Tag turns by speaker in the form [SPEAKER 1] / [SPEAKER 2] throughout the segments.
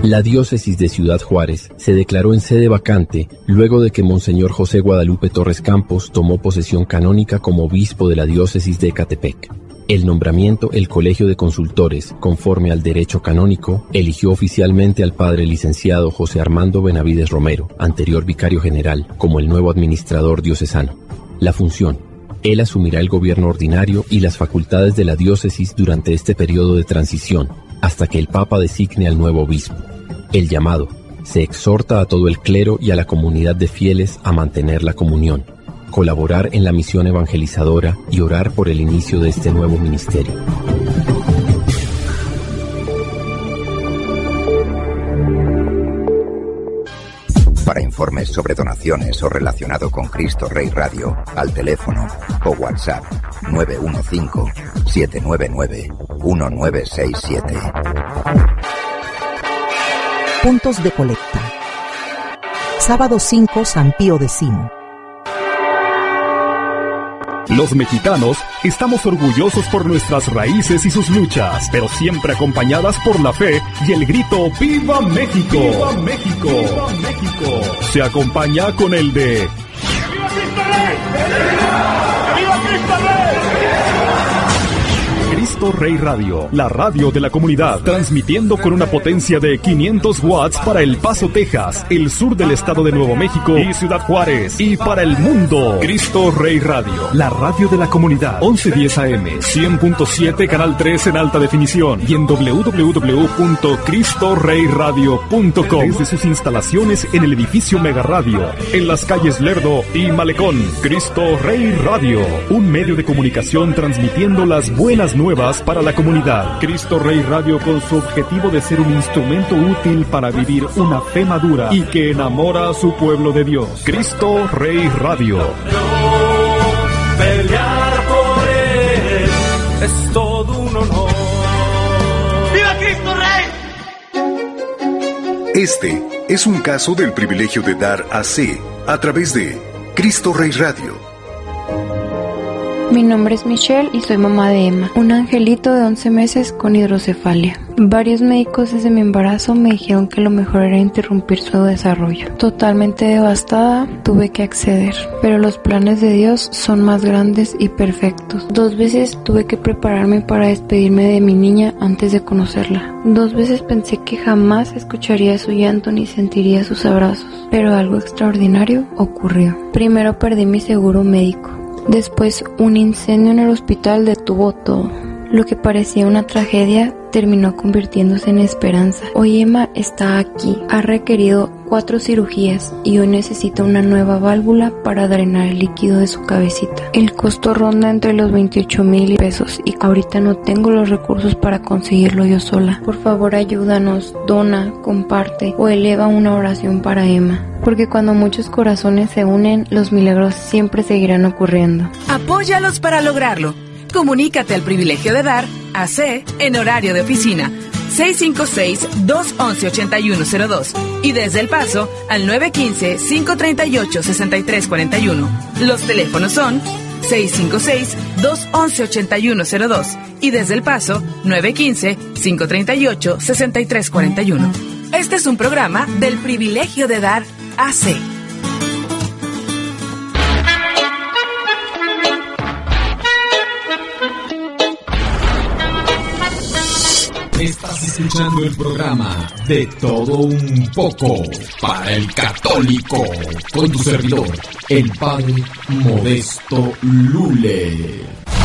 [SPEAKER 1] La diócesis de Ciudad Juárez se declaró en sede vacante luego de que Monseñor José Guadalupe Torres Campos tomó posesión canónica como obispo de la diócesis de Ecatepec. El nombramiento, el Colegio de Consultores, conforme al derecho canónico, eligió oficialmente al padre licenciado José Armando Benavides Romero, anterior vicario general, como el nuevo administrador diocesano. La función: él asumirá el gobierno ordinario y las facultades de la diócesis durante este periodo de transición, hasta que el Papa designe al nuevo obispo. El llamado: se exhorta a todo el clero y a la comunidad de fieles a mantener la comunión, colaborar en la misión evangelizadora y orar por el inicio de este nuevo ministerio.
[SPEAKER 2] Para informes sobre donaciones o relacionado con Cristo Rey Radio, al teléfono o WhatsApp 915-799-1967.
[SPEAKER 3] Puntos de colecta. Sábado 5, San Pío X.
[SPEAKER 4] Los mexicanos estamos orgullosos por nuestras raíces y sus luchas, pero siempre acompañadas por la fe y el grito ¡Viva México! ¡Viva México! ¡Viva México! Se acompaña con el de ¡Viva Cristo Rey! ¡Viva Cristo Rey! Cristo Rey Radio, la radio de la comunidad, transmitiendo con una potencia de 500 watts para El Paso, Texas, el sur del estado de Nuevo México y Ciudad Juárez, y para el mundo. Cristo Rey Radio, la radio de la comunidad, 1110 AM, 100.7, canal 3 en alta definición, y en www.cristoreyradio.com, desde sus instalaciones en el edificio Mega Radio, en las calles Lerdo y Malecón. Cristo Rey Radio, un medio de comunicación transmitiendo las buenas nuevas para la comunidad. Cristo Rey Radio, con su objetivo de ser un instrumento útil para vivir una fe madura y que enamora a su pueblo de Dios. Cristo Rey Radio.
[SPEAKER 5] Pelear por él es todo un honor. ¡Viva Cristo Rey!
[SPEAKER 6] Este es un caso del privilegio de dar AC a través de Cristo Rey Radio.
[SPEAKER 7] Mi nombre es Michelle y soy mamá de Emma, un angelito de 11 meses con hidrocefalia. Varios médicos desde mi embarazo me dijeron que lo mejor era interrumpir su desarrollo. Totalmente devastada, tuve que acceder, pero los planes de Dios son más grandes y perfectos. 2 veces tuve que prepararme para despedirme de mi niña antes de conocerla. 2 veces pensé que jamás escucharía su llanto ni sentiría sus abrazos, pero algo extraordinario ocurrió. Primero perdí mi seguro médico. Después, un incendio en el hospital detuvo todo. Lo que parecía una tragedia terminó convirtiéndose en esperanza. Hoy Emma está aquí. Ha requerido 4 cirugías y hoy necesita una nueva válvula para drenar el líquido de su cabecita. El costo ronda entre los 28,000 pesos y ahorita no tengo los recursos para conseguirlo yo sola. Por favor, ayúdanos, dona, comparte o eleva una oración para Emma. Porque cuando muchos corazones se unen, los milagros siempre seguirán ocurriendo.
[SPEAKER 8] Apóyalos para lograrlo. Comunícate al privilegio de dar AC en horario de oficina 656-211-8102 y desde El Paso al 915-538-6341. Los teléfonos son 656-211-8102 y desde El Paso 915-538-6341. Este es un programa del privilegio de dar AC.
[SPEAKER 9] Estás escuchando el programa De Todo Un Poco para el Católico, con tu servidor, el Padre Modesto Lule.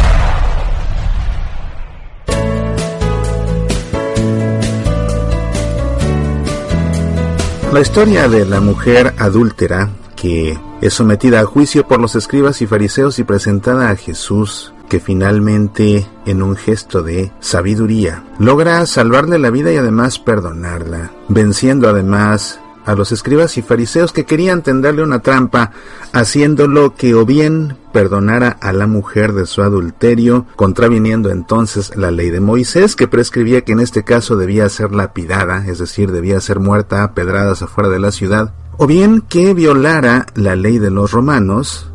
[SPEAKER 10] La historia de la mujer adúltera que es sometida a juicio por los escribas y fariseos y presentada a Jesús, que finalmente, en un gesto de sabiduría, logra salvarle la vida y además perdonarla, venciendo además a los escribas y fariseos que querían tenderle una trampa, haciéndolo que o bien perdonara a la mujer de su adulterio, contraviniendo entonces la ley de Moisés, que prescribía que en este caso debía ser lapidada, es decir, debía ser muerta a pedradas afuera de la ciudad, o bien que violara la ley de los romanos,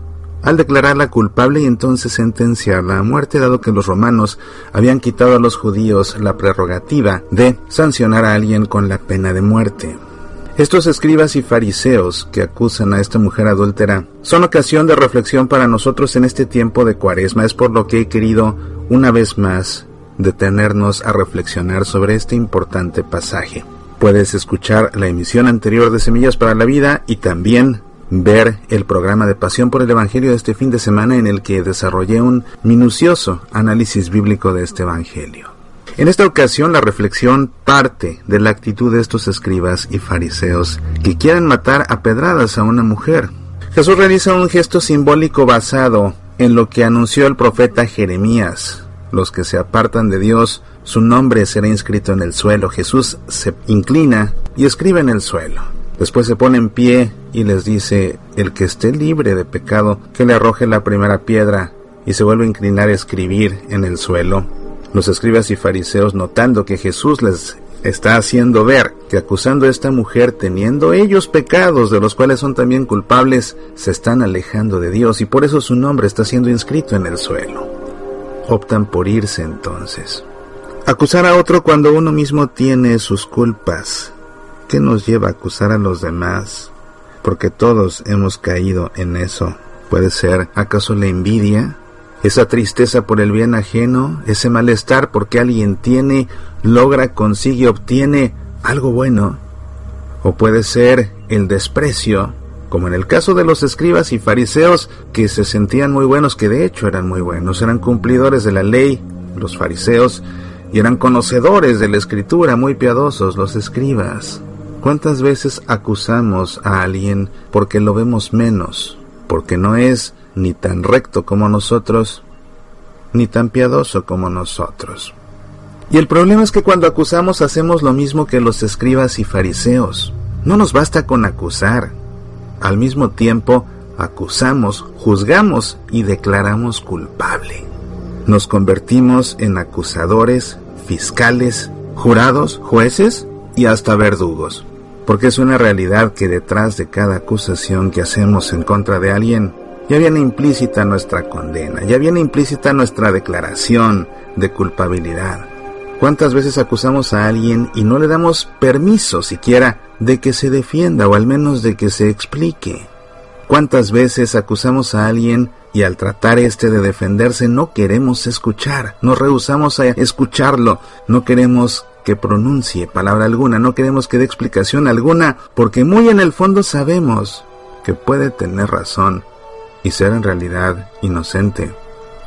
[SPEAKER 10] al declararla culpable y entonces sentenciarla a muerte, dado que los romanos habían quitado a los judíos la prerrogativa de sancionar a alguien con la pena de muerte. Estos escribas y fariseos que acusan a esta mujer adúltera son ocasión de reflexión para nosotros en este tiempo de Cuaresma. Es por lo que he querido, una vez más, detenernos a reflexionar sobre este importante pasaje. Puedes escuchar la emisión anterior de Semillas para la Vida y también ver el programa de Pasión por el Evangelio de este fin de semana, en el que desarrollé un minucioso análisis bíblico de este Evangelio. En esta ocasión la reflexión parte de la actitud de estos escribas y fariseos que quieren matar a pedradas a una mujer. Jesús realiza un gesto simbólico basado en lo que anunció el profeta Jeremías: los que se apartan de Dios, su nombre será inscrito en el suelo. Jesús se inclina y escribe en el suelo. Después se pone en pie y les dice: el que esté libre de pecado, que le arroje la primera piedra, y se vuelve a inclinar a escribir en el suelo. Los escribas y fariseos, notando que Jesús les está haciendo ver que acusando a esta mujer, teniendo ellos pecados de los cuales son también culpables, se están alejando de Dios, y por eso su nombre está siendo inscrito en el suelo. Optan por irse entonces. Acusar a otro cuando uno mismo tiene sus culpas. ¿Qué nos lleva a acusar a los demás? Porque todos hemos caído en eso. ¿Puede ser acaso la envidia? Esa tristeza por el bien ajeno, ese malestar porque alguien tiene, logra, consigue, obtiene algo bueno. O puede ser el desprecio, como en el caso de los escribas y fariseos, que se sentían muy buenos, que de hecho eran muy buenos, eran cumplidores de la ley, los fariseos, y eran conocedores de la Escritura, muy piadosos, los escribas. ¿Cuántas veces acusamos a alguien porque lo vemos menos, porque no es ni tan recto como nosotros, ni tan piadoso como nosotros? Y el problema es que cuando acusamos hacemos lo mismo que los escribas y fariseos. No nos basta con acusar. Al mismo tiempo, acusamos, juzgamos y declaramos culpable. Nos convertimos en acusadores, fiscales, jurados, jueces y hasta verdugos. Porque es una realidad que detrás de cada acusación que hacemos en contra de alguien, ya viene implícita nuestra condena, ya viene implícita nuestra declaración de culpabilidad. ¿Cuántas veces acusamos a alguien y no le damos permiso siquiera de que se defienda o al menos de que se explique? ¿Cuántas veces acusamos a alguien y al tratar de defenderse no queremos escuchar, nos rehusamos a escucharlo, no queremos que pronuncie palabra alguna, no queremos que dé explicación alguna, porque muy en el fondo sabemos que puede tener razón y ser en realidad inocente?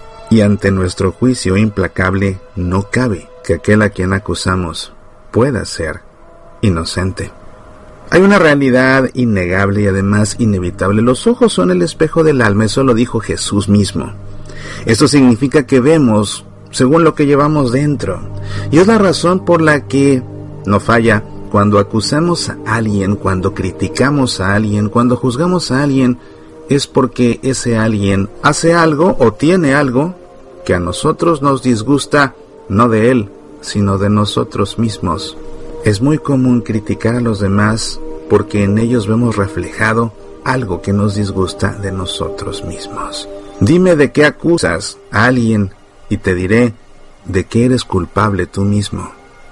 [SPEAKER 10] Y ante nuestro juicio implacable no cabe que aquel a quien acusamos pueda ser inocente. Hay una realidad innegable y además inevitable. Los ojos son el espejo del alma, eso lo dijo Jesús mismo. Esto significa que vemos según lo que llevamos dentro. Y es la razón por la que no falla cuando acusamos a alguien, cuando criticamos a alguien, cuando juzgamos a alguien, es porque ese alguien hace algo o tiene algo que a nosotros nos disgusta, no de él, sino de nosotros mismos. Es muy común criticar a los demás porque en ellos vemos reflejado algo que nos disgusta de nosotros mismos. Dime de qué acusas a alguien y te diré de qué eres culpable tú mismo.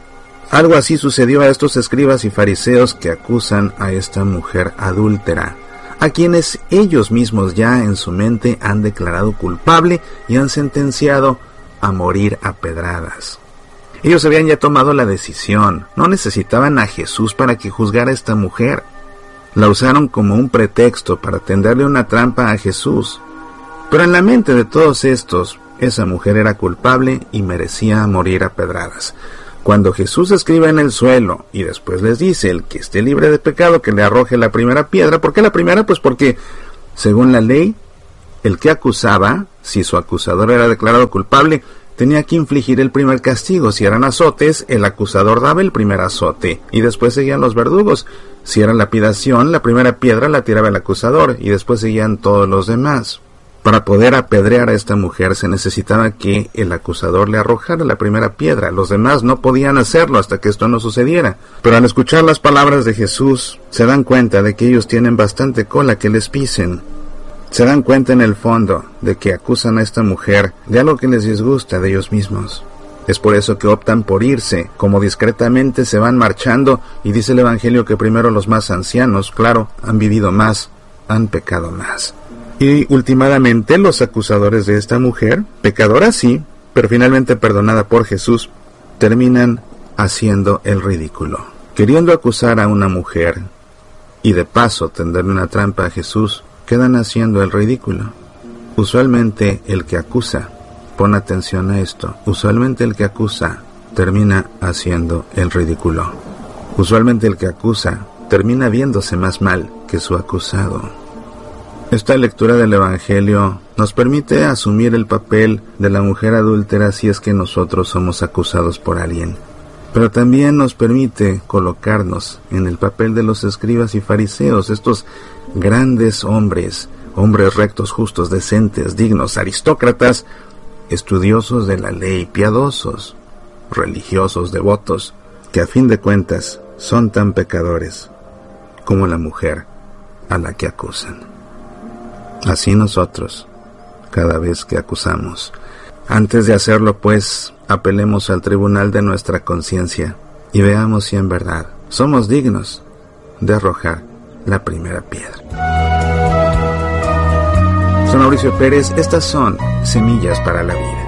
[SPEAKER 10] Algo así sucedió a estos escribas y fariseos que acusan a esta mujer adúltera, a quienes ellos mismos ya en su mente han declarado culpable y han sentenciado a morir a pedradas. Ellos habían ya tomado la decisión, no necesitaban a Jesús para que juzgara a esta mujer. La usaron como un pretexto para tenderle una trampa a Jesús. Pero en la mente de todos estos, esa mujer era culpable y merecía morir a pedradas. Cuando Jesús escribe en el suelo y después les dice: el que esté libre de pecado que le arroje la primera piedra. ¿Por qué la primera? Pues porque, según la ley, el que acusaba, si su acusador era declarado culpable, tenía que infligir el primer castigo. Si eran azotes, el acusador daba el primer azote y después seguían los verdugos. Si era lapidación, la primera piedra la tiraba el acusador y después seguían todos los demás. Para poder apedrear a esta mujer se necesitaba que el acusador le arrojara la primera piedra. Los demás no podían hacerlo hasta que esto no sucediera. Pero al escuchar las palabras de Jesús, se dan cuenta de que ellos tienen bastante cola que les pisen. Se dan cuenta en el fondo de que acusan a esta mujer de algo que les disgusta de ellos mismos. Es por eso que optan por irse, como discretamente se van marchando, y dice el Evangelio que primero los más ancianos, claro, han vivido más, han pecado más. Y últimamente los acusadores de esta mujer, pecadora sí, pero finalmente perdonada por Jesús, terminan haciendo el ridículo. Queriendo acusar a una mujer y de paso tenderle una trampa a Jesús, quedan haciendo el ridículo. Usualmente el que acusa, pon atención a esto, usualmente el que acusa termina haciendo el ridículo. Usualmente el que acusa termina viéndose más mal que su acusado. Esta lectura del Evangelio nos permite asumir el papel de la mujer adúltera si es que nosotros somos acusados por alguien. Pero también nos permite colocarnos en el papel de los escribas y fariseos, estos grandes hombres rectos, justos, decentes, dignos, aristócratas, estudiosos de la ley, piadosos, religiosos, devotos, que a fin de cuentas son tan pecadores como la mujer a la que acusan. Así nosotros, cada vez que acusamos, antes de hacerlo, pues, apelemos al tribunal de nuestra conciencia y veamos si en verdad somos dignos de arrojar la primera piedra. Soy Mauricio Pérez, estas son Semillas para la Vida.